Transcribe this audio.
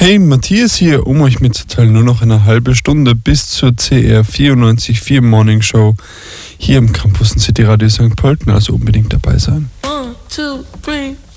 Hey, Matthias hier, um euch mitzuteilen, nur noch eine halbe Stunde bis zur CR 94.4 Morning Show hier im Campus City Radio St. Pölten, also unbedingt dabei sein. 1, 2, 3